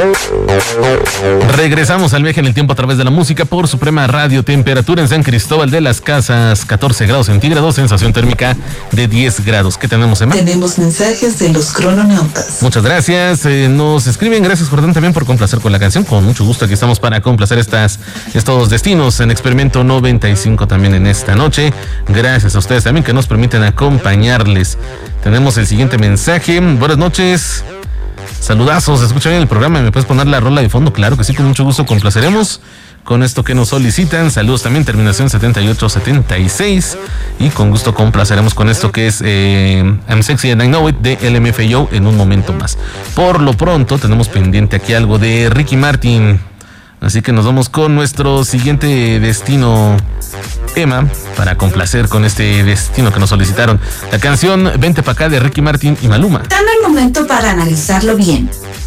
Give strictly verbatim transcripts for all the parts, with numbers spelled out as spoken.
Regresamos al viaje en el tiempo a través de la música por Suprema Radio. Temperatura en San Cristóbal de las Casas, catorce grados centígrados, sensación térmica de diez grados. ¿Qué tenemos, Emma? Tenemos mensajes de los crononautas. Muchas gracias. Eh, nos escriben, gracias Jordán también por complacer con la canción. Con mucho gusto aquí estamos para complacer estas, estos destinos en Experimento noventa y cinco también en esta noche. Gracias a ustedes también que nos permiten acompañarles. Tenemos el siguiente mensaje. Buenas noches. Saludazos, escucha bien el programa y me puedes poner la rola de fondo. Claro que sí, con mucho gusto complaceremos con esto que nos solicitan. Saludos también, terminación setenta y ocho setenta y seis, y con gusto complaceremos con esto que es eh, I'm Sexy and I Know It de L M F A O en un momento más. Por lo pronto tenemos pendiente aquí algo de Ricky Martin, así que nos vamos con nuestro siguiente destino, Emma, para complacer con este destino que nos solicitaron. La canción Vente pa' acá de Ricky Martin y Maluma. Dame el momento para analizarlo bien.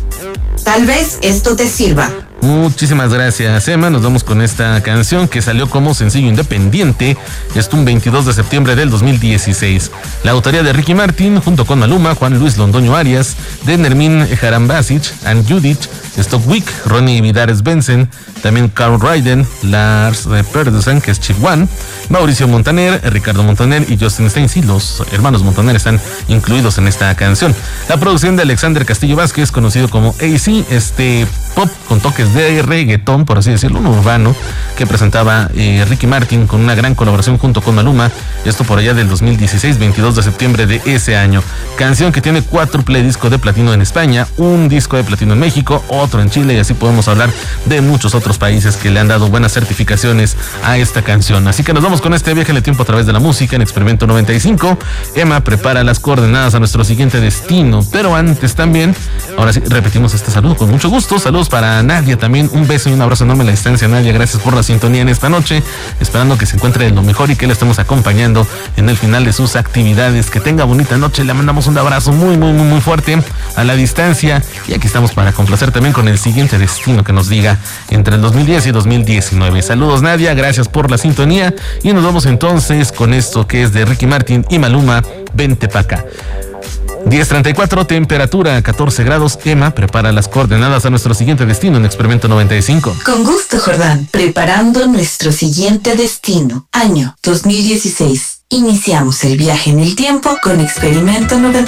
Tal vez esto te sirva. Muchísimas gracias, Emma. Nos vamos con esta canción que salió como sencillo independiente. Esto un veintidós de septiembre del dos mil dieciséis. La autoría de Ricky Martin junto con Maluma, Juan Luis Londoño Arias, de Nermin Harambasic, Ann Judith, Stockwick, Ronnie Vidares Benson, también Carl Ryden, Lars Pedersen, que es Chief One, Mauricio Montaner, Ricardo Montaner y Justin Stein. Sí, los hermanos Montaner están incluidos en esta canción. La producción de Alexander Castillo Vázquez, conocido como A C, este pop con toques de reggaetón, por así decirlo, un urbano, que presentaba eh, Ricky Martin con una gran colaboración junto con Maluma, esto por allá del dos mil dieciséis, veintidós de septiembre de ese año. Canción que tiene cuádruple disco de platino en España, un disco de platino en México, otro en Chile, y así podemos hablar de muchos otros países que le han dado buenas certificaciones a esta canción. Así que nos vamos con este viaje en el tiempo a través de la música en Experimento noventa y cinco. Emma prepara las coordenadas a nuestro siguiente destino, pero antes también, ahora sí, repetimos este saludo con mucho gusto. Saludos para Nadia también, un beso y un abrazo enorme a la distancia. Nadia, gracias por la sintonía en esta noche, esperando que se encuentre de lo mejor y que le estemos acompañando en el final de sus actividades. Que tenga bonita noche, le mandamos un abrazo muy muy muy muy fuerte a la distancia, y aquí estamos para complacer también con el siguiente destino que nos diga entre el dos mil diez y dos mil diecinueve. Saludos Nadia, gracias por la sintonía, y nos vamos entonces con esto que es de Ricky Martin y Maluma, Vente pa' acá. diez treinta y cuatro, temperatura catorce grados. Emma prepara las coordenadas a nuestro siguiente destino en Experimento noventa y cinco. Con gusto, Jordán. Preparando nuestro siguiente destino. Año dos mil dieciséis. Iniciamos el viaje en el tiempo con Experimento noventa y cinco.